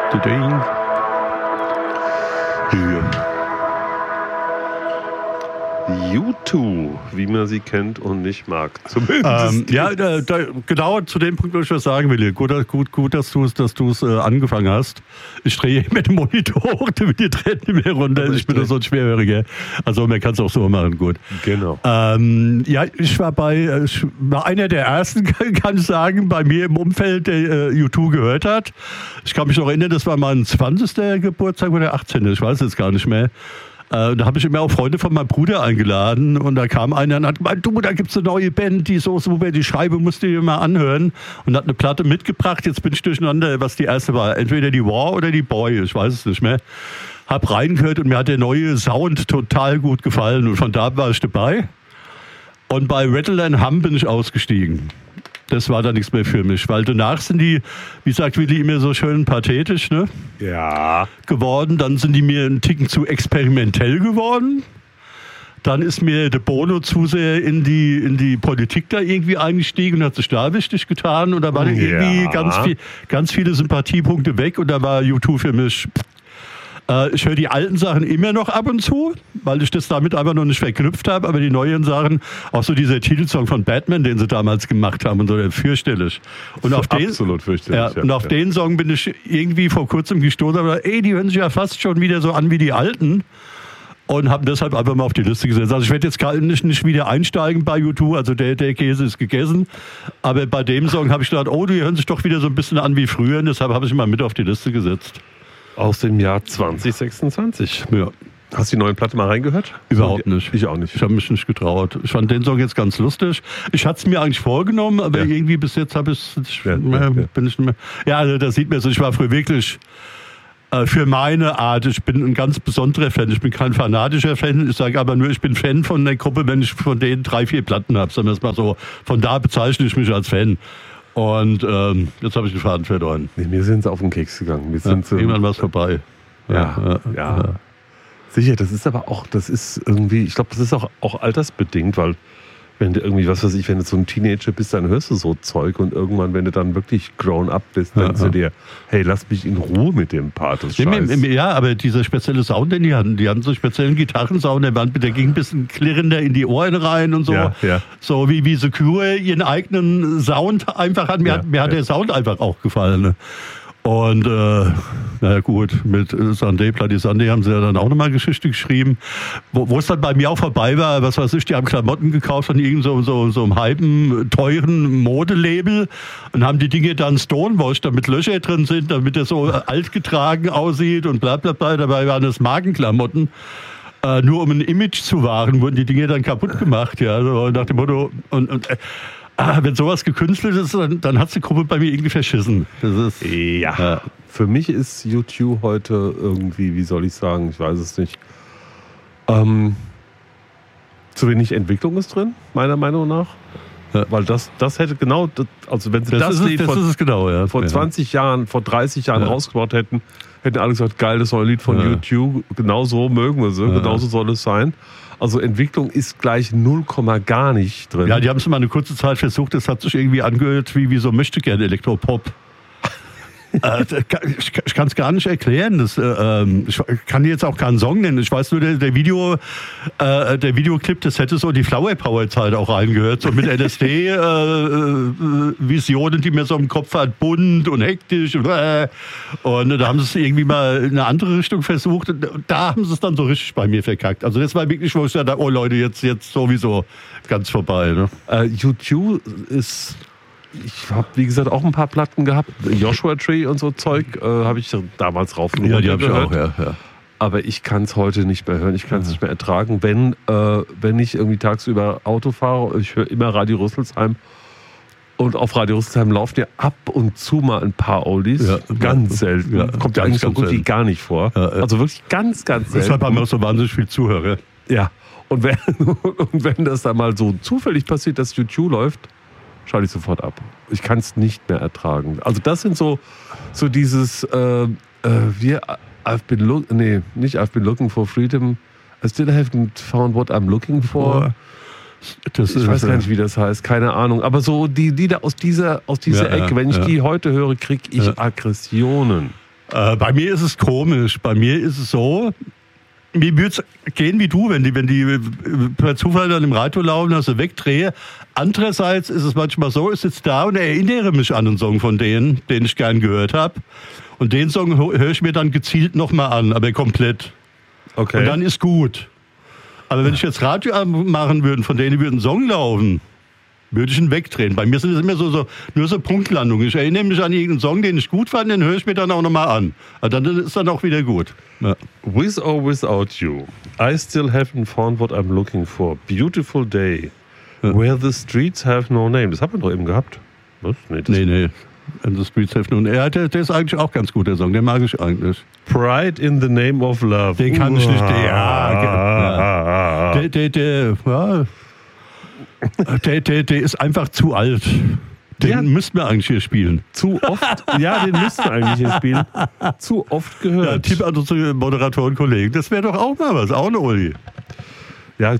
U2, wie man sie kennt und nicht mag. Zumindest. Genau zu dem Punkt, was ich was sagen will. Gut, dass du es angefangen hast. Ich drehe mit dem Monitor hoch, die treten nicht mehr runter. Ich bin da so ein Schwerhöriger. Also man kann es auch so machen, gut. Genau. Ich war einer der ersten, kann ich sagen, bei mir im Umfeld, der U2 gehört hat. Ich kann mich noch erinnern, das war mein 20. Geburtstag oder 18. Ich weiß jetzt gar nicht mehr. Da habe ich immer auch Freunde von meinem Bruder eingeladen und da kam einer und hat gemeint, du, da gibt's eine neue Band, die so super, die Scheibe musst du dir mal anhören, und hat eine Platte mitgebracht. Jetzt bin ich durcheinander, was die erste war. Entweder die War oder die Boy, ich weiß es nicht mehr. Hab reingehört und mir hat der neue Sound total gut gefallen und von da war ich dabei. Und bei Rattle and Hum bin ich ausgestiegen. Das war dann nichts mehr für mich, weil danach sind die, wie sagt Willi immer so schön pathetisch, ne? Ja. Geworden. Dann sind die mir einen Ticken zu experimentell geworden. Dann ist mir der Bono zu sehr in die Politik da irgendwie eingestiegen und hat sich da wichtig getan. Und da waren irgendwie ganz viele Sympathiepunkte weg und da war U2 für mich. Ich höre die alten Sachen immer noch ab und zu, weil ich das damit einfach noch nicht verknüpft habe, aber die neuen Sachen, auch so dieser Titelsong von Batman, den sie damals gemacht haben, und so, fürchterlich. Und auf absolut fürchterlich. Und auf den Song bin ich irgendwie vor kurzem gestoßen, aber die hören sich ja fast schon wieder so an wie die alten. Und haben deshalb einfach mal auf die Liste gesetzt. Also ich werde jetzt nicht wieder einsteigen bei U2, also der Käse ist gegessen. Aber bei dem Song habe ich gedacht, die hören sich doch wieder so ein bisschen an wie früher, und deshalb habe ich ihn mal mit auf die Liste gesetzt. Aus dem Jahr 2026. Ja. Hast du die neue Platte mal reingehört? Überhaupt nicht. Ich auch nicht. Ich habe mich nicht getraut. Ich fand den Song jetzt ganz lustig. Ich hatte es mir eigentlich vorgenommen, aber irgendwie bis jetzt bin ich nicht mehr. Ja, also das sieht man so. Ich war früher wirklich für meine Art, ich bin ein ganz besonderer Fan. Ich bin kein fanatischer Fan. Ich sage aber nur, ich bin Fan von der Gruppe, wenn ich von denen 3-4 Platten habe. Sagen wir es mal so. Von da bezeichne ich mich als Fan. Und jetzt habe ich den Faden verloren. Nee, mir sind sie auf den Keks gegangen. Irgendwann war es vorbei. Ja. Sicher, das ist aber auch, irgendwie, ich glaube, das ist auch altersbedingt, weil wenn du irgendwie, was weiß ich, wenn du so ein Teenager bist, dann hörst du so Zeug und irgendwann, wenn du dann wirklich grown up bist, dann denkst du dir, hey, lass mich in Ruhe mit dem Part des Scheiß. Ja, aber dieser spezielle Sound, den die hatten so speziellen Gitarrensound, der ging ein bisschen klirrender in die Ohren rein und so. Ja. So wie Secure ihren eigenen Sound einfach hat. Mir hat der Sound einfach auch gefallen. Ne? Und gut, mit Sunday, Bloody Sunday haben sie ja dann auch nochmal Geschichte geschrieben, wo es dann bei mir auch vorbei war, was weiß ich, die haben Klamotten gekauft von irgend so einem halben, teuren Modelabel und haben die Dinge dann stonewashed, damit Löcher drin sind, damit er so alt getragen aussieht und bla bla bla, dabei waren das Markenklamotten. Nur um ein Image zu wahren, wurden die Dinge dann kaputt gemacht, ja, so nach dem Motto, wenn sowas gekünstelt ist, dann hat die Gruppe bei mir irgendwie verschissen. Das ist, ja. Für mich ist U2 heute irgendwie, wie soll ich sagen, ich weiß es nicht, zu wenig Entwicklung ist drin, meiner Meinung nach. Ja. Weil das hätte genau, also wenn sie das Lied vor 20 Jahren, vor 30 Jahren rausgebracht hätten alle gesagt, geil, das neue Lied von U2, genau so mögen wir sie, genauso soll es sein. Also Entwicklung ist gleich 0, gar nicht drin. Ja, die haben es mal eine kurze Zeit versucht, das hat sich irgendwie angehört wie so möchte gerne Elektropop. Ich kann es gar nicht erklären. Ich kann dir jetzt auch keinen Song nennen. Ich weiß nur, der Videoclip, das hätte so die Flower Power Zeit auch reingehört. So mit LSD-Visionen, die mir so im Kopf hat, bunt und hektisch. Und da haben sie es irgendwie mal in eine andere Richtung versucht. Und da haben sie es dann so richtig bei mir verkackt. Also das war wirklich, wo ich dachte, oh Leute, jetzt sowieso ganz vorbei. Ne? U2 ist... Ich habe, wie gesagt, auch ein paar Platten gehabt. Joshua Tree und so Zeug habe ich damals rauf und runter gehört. Ja, die habe ich auch, ja. Aber ich kann es heute nicht mehr hören. Ich kann es nicht mehr ertragen. Wenn ich irgendwie tagsüber Auto fahre, ich höre immer Radio Rüsselsheim. Und auf Radio Rüsselsheim laufen ja ab und zu mal ein paar Oldies. Ja, ganz selten. Ja, kommt ja eigentlich so gut wie gar nicht vor. Ja. Also wirklich ganz, ganz selten. Deshalb haben wir auch so wahnsinnig viel Zuhörer. Ja. Und wenn das dann mal so zufällig passiert, dass U2 läuft, schalte ich sofort ab. Ich kann es nicht mehr ertragen. Also das sind so dieses nicht I've been looking for freedom. I still haven't found what I'm looking for. Ich weiß gar nicht, wie das heißt. Keine Ahnung. Aber so die Lieder aus dieser Ecke, wenn ich die heute höre, kriege ich Aggressionen. Bei mir ist es komisch. Bei mir ist es so, mir würde es gehen wie du, wenn die per Zufall dann im Radio laufen, dass ich wegdrehe. Andererseits ist es manchmal so, ich sitze da und erinnere mich an einen Song von denen, den ich gern gehört habe. Und den Song höre ich mir dann gezielt nochmal an, aber komplett. Okay. Und dann ist gut. Aber wenn ich jetzt Radio machen würde, von denen würde ein Song laufen, würde ich ihn wegdrehen. Bei mir sind es immer nur so Punktlandungen. Ich erinnere mich an irgendeinen Song, den ich gut fand, den höre ich mir dann auch nochmal an. Aber dann ist dann auch wieder gut. Ja. With or without you, I still haven't found what I'm looking for. Beautiful day, where the streets have no name. Das haben wir doch eben gehabt. Was? Nee. And the streets have no name. Ja, der ist eigentlich auch ganz gut, der Song. Den mag ich eigentlich. Pride in the name of love. Den kann ich nicht. Der ist einfach zu alt. Den müssten wir eigentlich hier spielen. Zu oft? Ja, den müssten wir eigentlich hier spielen. Zu oft gehört. Ja, Tipp an unsere Moderatoren-Kollegen. Das wäre doch auch mal was. Auch eine Uli. Ja.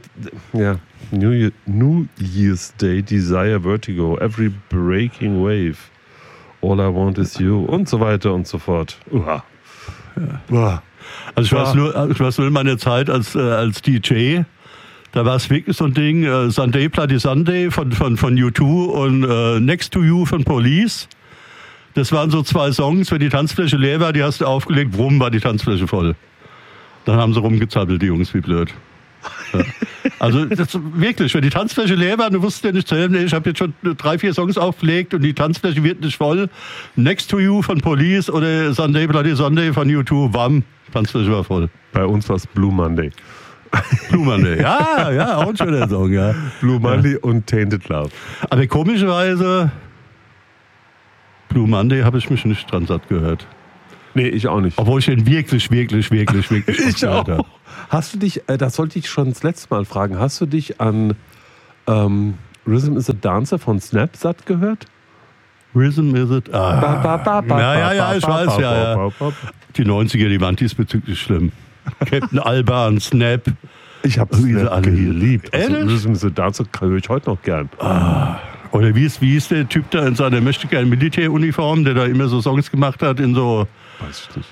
New Year's Day, Desire, Vertigo, Every Breaking Wave, All I Want Is You und so weiter und so fort. Ja. Also ich weiß nur in meiner Zeit als DJ, da war es wirklich so ein Ding, Sunday Bloody Sunday von U2 und Next to You von Police. Das waren so 2 Songs, wenn die Tanzfläche leer war, die hast du aufgelegt, wumm, war die Tanzfläche voll. Dann haben sie rumgezappelt, die Jungs, wie blöd. Ja. Also das, wirklich, wenn die Tanzfläche leer war, du wusstest ja nicht selber, ich habe jetzt schon 3-4 Songs aufgelegt und die Tanzfläche wird nicht voll. Next to You von Police oder Sunday Bloody Sunday von U2, wam, Tanzfläche war voll. Bei uns war es Blue Monday. Blue Monday, ja, auch ein schöner Song, ja. Blue Monday und Tainted Love. Aber komischerweise, Blue Monday habe ich mich nicht dran satt gehört. Nee, ich auch nicht. Obwohl ich den wirklich ich auch. Habe. Hast du dich, das sollte ich schon das letzte Mal fragen, hast du dich an Rhythm is a Dancer von Snap satt gehört? Rhythm is it? Ja, ich weiß, ja. Die 90er, die waren diesbezüglich schlimm. Captain Alban, Snap. Ich habe sie alle geliebt. Also Rhythm is a Dancer höre ich heute noch gern. Oder wie ist der Typ da in seiner möchtegern Militäruniform, der da immer so Songs gemacht hat in so... Weiß ich nicht.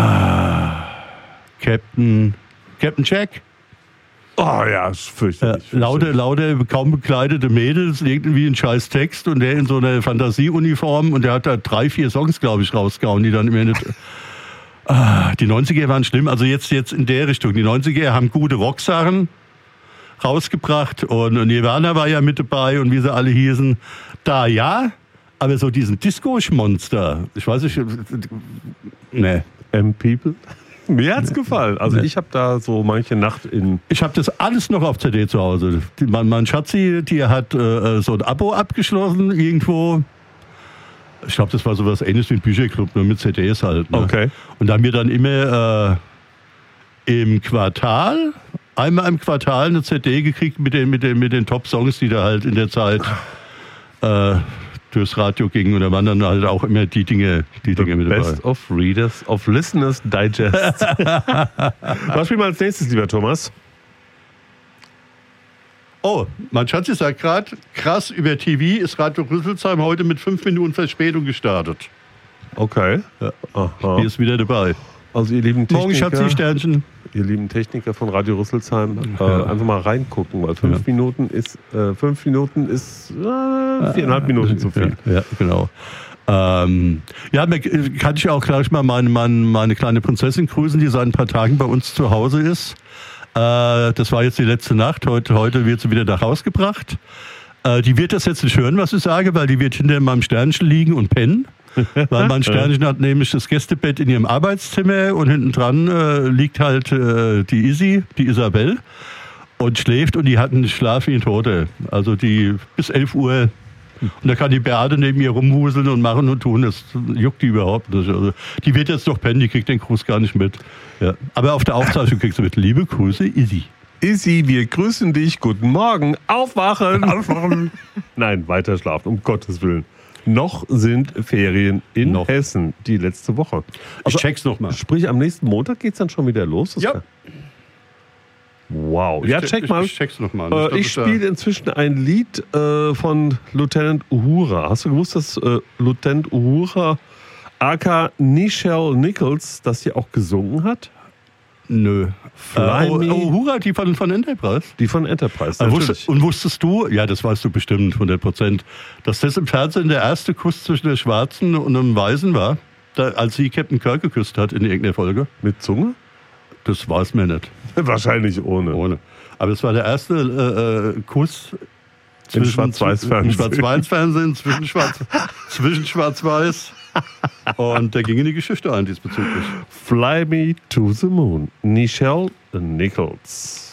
Captain Jack. Oh ja, ist fürchterlich. Lauter, kaum bekleidete Mädels, irgendwie einen scheiß Text und der in so einer Fantasieuniform und der hat da 3-4 Songs, glaube ich, rausgehauen, die dann immer nicht... die 90er waren schlimm, also jetzt in der Richtung. Die 90er haben gute Rocksachen rausgebracht und Nirvana war ja mit dabei und wie sie alle hießen. Da ja, aber so diesen Disco-Schmonster, ich weiß nicht, ne. M-People? Mir hat's gefallen. Also ich habe da so manche Nacht in... Ich habe das alles noch auf CD zu Hause. Mein Schatzi, die hat so ein Abo abgeschlossen irgendwo. Ich glaube, das war sowas ähnliches wie ein Bücherclub, nur mit CDs halt. Ne? Okay. Und da haben wir dann immer einmal im Quartal eine CD gekriegt mit den Top-Songs, die da halt in der Zeit durchs Radio gingen. Und da waren dann halt auch immer die Dinge mit dabei. Best of Readers, of Listeners Digest. Was spielen wir als nächstes, lieber Thomas? Oh, mein Schatzi sagt gerade, krass, über TV ist Radio Rüsselsheim heute mit 5 Minuten Verspätung gestartet. Okay. Ja. Die ist wieder dabei. Also ihr lieben Techniker, morgen Schatzi Sternchen. Ihr lieben Techniker von Radio Rüsselsheim, einfach mal reingucken, weil 5 Minuten ist 4,5 Minuten zu viel. Ja, genau. Kann ich auch gleich mal meine kleine Prinzessin grüßen, die seit ein paar Tagen bei uns zu Hause ist. Das war jetzt die letzte Nacht. Heute wird sie wieder nach Hause gebracht. Die wird das jetzt nicht hören, was ich sage, weil die wird hinter meinem Sternchen liegen und pennen. Weil mein Sternchen hat nämlich das Gästebett in ihrem Arbeitszimmer und hinten dran liegt halt die Isabel und schläft und die hat einen Schlaf wie ein Toter. Also die bis 11 Uhr. Und da kann die Beate neben ihr rumwuseln und machen und tun. Das juckt die überhaupt nicht. Also, die wird jetzt noch pennen, die kriegt den Gruß gar nicht mit. Ja. Aber auf der Aufzeichnung kriegst du mit. Liebe Grüße, Isi. Isi, wir grüßen dich. Guten Morgen. Aufwachen. Nein, weiter schlafen, um Gottes Willen. Noch sind Ferien in Hessen, die letzte Woche. Also, ich check's nochmal. Sprich, am nächsten Montag geht's dann schon wieder los? Ja. Wow. Check mal. Ich check's nochmal. Ich spiele inzwischen ein Lied von Lieutenant Uhura. Hast du gewusst, dass Lieutenant Uhura aka Nichelle Nichols, dass sie auch gesungen hat? Nö. Fly Me. Hurra, die von Enterprise. Die von Enterprise, natürlich. Und wusstest du, ja, das weißt du bestimmt, 100%, dass das im Fernsehen der erste Kuss zwischen der Schwarzen und einem Weißen war, als sie Captain Kirk geküsst hat in irgendeiner Folge? Mit Zunge? Das weiß man nicht. Wahrscheinlich ohne. Aber es war der erste Kuss Im Schwarz-Weiß-Fernsehen. Schwarz-Weiß-Fernsehen, zwischen Schwarz-Weiß. Und der ging in die Geschichte ein diesbezüglich. Fly Me to the Moon. Nichelle Nichols.